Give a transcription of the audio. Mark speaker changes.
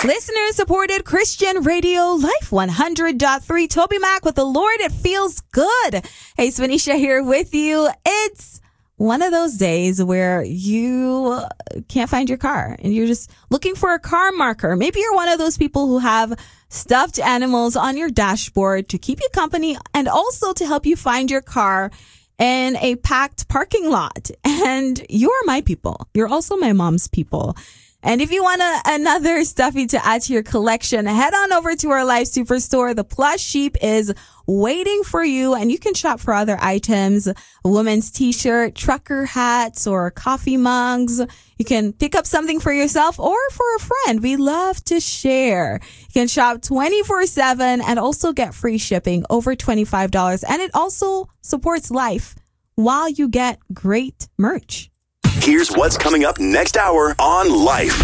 Speaker 1: Listener-supported Christian Radio, Life 100.3. Toby Mac with The Lord, It Feels Good. Hey, Swanisha here with you. It's one of those days where you can't find your car and you're just looking for a car marker. Maybe you're one of those people who have stuffed animals on your dashboard to keep you company and also to help you find your car in a packed parking lot. And you're my people. You're also my mom's people. And if you want another stuffy to add to your collection, head on over to our Life Superstore. The plush sheep is waiting for you, and you can shop for other items, a woman's t-shirt, trucker hats, or coffee mugs. You can pick up something for yourself or for a friend. We love to share. You can shop 24/7 and also get free shipping over $25. And it also supports Life while you get great merch.
Speaker 2: Here's what's coming up next hour on Life.